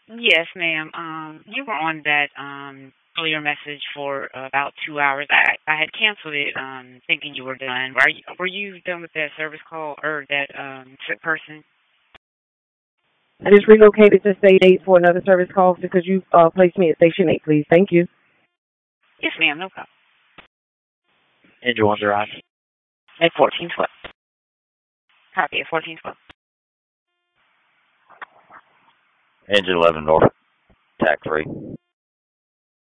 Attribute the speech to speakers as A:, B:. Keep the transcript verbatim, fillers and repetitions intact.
A: Yes, ma'am. Um, you were on that um earlier message for about two hours. I I had canceled it, um, thinking you were done. Were you were you done with that service call or that um sick person?
B: I just relocated to state eight for another service call because you uh, placed me at station eight, please. Thank you.
A: Yes, ma'am. No problem.
C: Engine one Drive.
A: At fourteen twelve. Copy at fourteen twelve.
C: Engine eleven North. Tack three.